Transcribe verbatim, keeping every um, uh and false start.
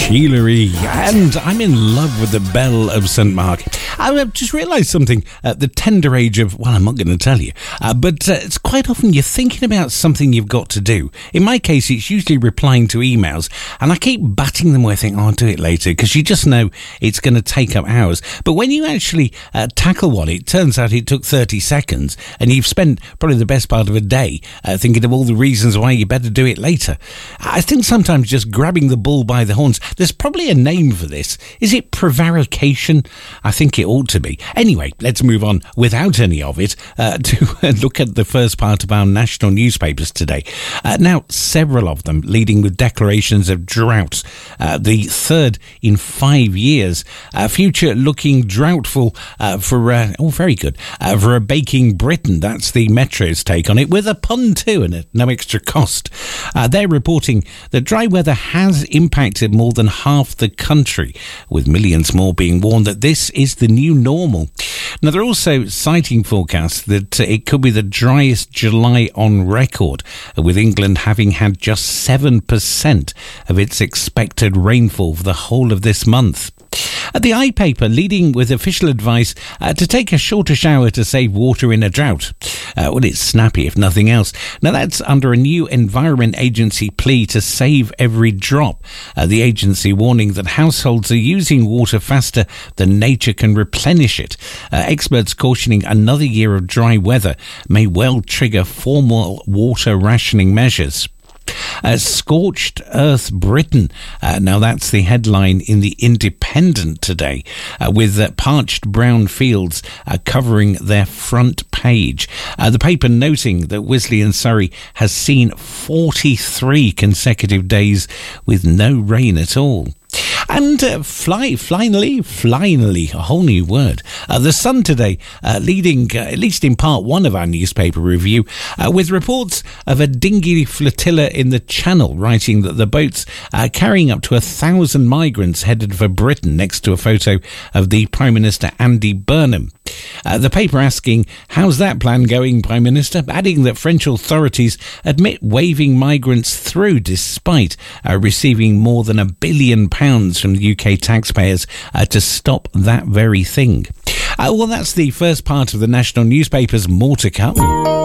Sheila E. And I'm in love with the Belle of Saint Mark. I've just realised something at the tender age of, well, I'm not going to tell you, uh, but uh, it's quite often you're thinking about something you've got to do. In my case, it's usually replying to emails, and I keep batting them away, thinking, oh, I'll do it later, because you just know it's going to take up hours. But when you actually uh, tackle one, it turns out it took thirty seconds, and you've spent probably the best part of a day uh, thinking of all the reasons why you better do it later. I think sometimes just grabbing the bull by the horns, there's probably a name for this. Is it prevarication? I think it ought to be. Anyway, let's move on without any of it uh, to look at the first part of our national newspapers today. Uh, now, several of them leading with declarations of droughts, uh, the third in five years. Uh, future looking droughtful uh, for, uh, oh, very good, uh, for a baking Britain. That's the Metro's take on it, with a pun too, and at no extra cost. Uh, they're reporting that dry weather has impacted more than half the country, with millions more being warned that this is the new normal. Now, they're also citing forecasts that uh, it could be the driest July on record, uh, with England having had just seven percent of its expected rainfall for the whole of this month. At the iPaper, leading with official advice uh, to take a shorter shower to save water in a drought. Uh, well, it's snappy if nothing else. Now, that's under a new Environment Agency plea to save every drop. Uh, the agency warning that households are using water faster than nature can replenish it. Uh, experts cautioning another year of dry weather may well trigger formal water rationing measures. Uh, Scorched Earth Britain. Uh, now that's the headline in the Independent today, uh, with uh, parched brown fields uh, covering their front page. Uh, the paper noting that Wisley and Surrey has seen forty-three consecutive days with no rain at all. And uh, fly, finally, finally, a whole new word. Uh, the Sun today, uh, leading, uh, at least in part one of our newspaper review, uh, with reports of a dinghy flotilla in the Channel, writing that the boats uh, carrying up to a thousand migrants headed for Britain, next to a photo of the Prime Minister Andy Burnham. Uh, the paper asking, how's that plan going, Prime Minister? Adding that French authorities admit waving migrants through despite uh, receiving more than a billion pounds from the U K taxpayers uh, to stop that very thing. Uh, well, that's the first part of the national newspapers. More to come.